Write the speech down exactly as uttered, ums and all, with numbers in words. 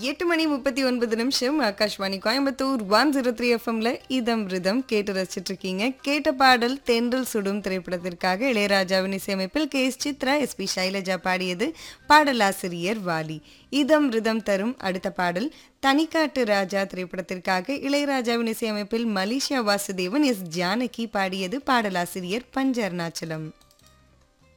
எட்டு மணி முப்பத்தி ஒன்பது நிமிஷம் Akashvani Coimbatore one zero three எஃப்எம்ல இதம் ரிதம் கேட்டு ரசிச்சிட்டு இருக்கீங்க. கேட்ட பாடல் தென்றல் சுடும் திரைப்படத்திற்காக இளையராஜாவின் இசையமைப்பில் K S Chitra, S B Shailaja பாடியது. பாடலாசிரியர் வாலி. இதம் ரிதம் தரும் அடுத்த பாடல் தனிக்காட்டு ராஜா திரைப்படத்திற்காக இளையராஜாவின் இசையமைப்பில் மலேசியா வாசுதேவன், எஸ் ஜானகி பாடியது. பாடலாசிரியர் பஞ்ச அருணாச்சலம்.